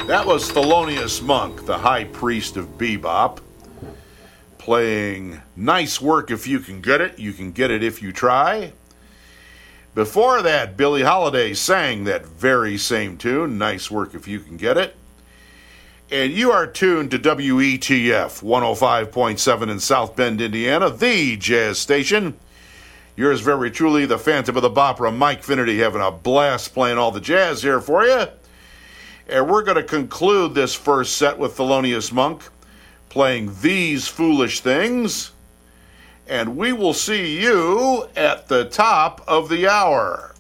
That was Thelonious Monk, the high priest of bebop, playing Nice Work If You Can Get It, You Can Get It If You Try. Before that, Billie Holiday sang that very same tune, Nice Work If You Can Get It. And you are tuned to WETF 105.7 in South Bend, Indiana, the jazz station. Yours very truly, the Phantom of the Bopera, Mike Finnerty, having a blast playing all the jazz here for you. And we're going to conclude this first set with Thelonious Monk playing These Foolish Things. And we will see you at the top of the hour.